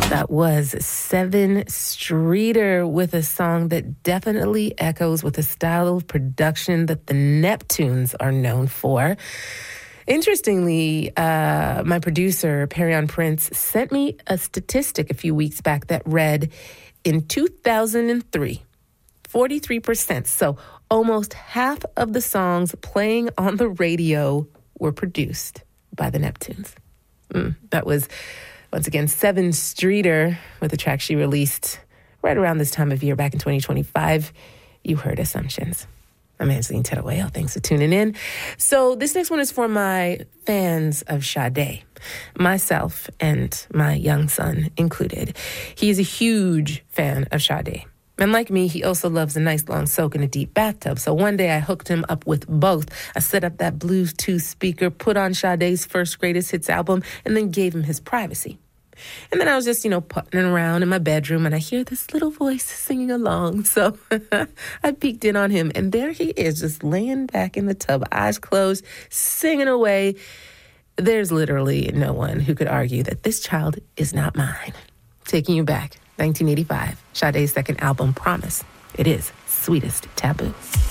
That was Seven Streeter with a song that definitely echoes with the style of production that the Neptunes are known for. Interestingly, my producer, Perion Prince, sent me a statistic a few weeks back that read, in 2003, 43%, so almost half of the songs playing on the radio were produced by the Neptunes. That was, once again, Seven Streeter with a track she released right around this time of year back in 2025. You heard Assumptions. I'm Angeline Terueo. Thanks for tuning in. So this next one is for my fans of Sade, myself and my young son included. He is a huge fan of Sade. And like me, he also loves a nice long soak in a deep bathtub. So one day I hooked him up with both. I set up that Bluetooth speaker, put on Sade's first greatest hits album, and then gave him his privacy. And then I was just, putting around in my bedroom, and I hear this little voice singing along. So I peeked in on him, and there he is, just laying back in the tub, eyes closed, singing away. There's literally no one who could argue that this child is not mine. Taking you back, 1985, Sade's second album, Promise. It is Sweetest Taboo.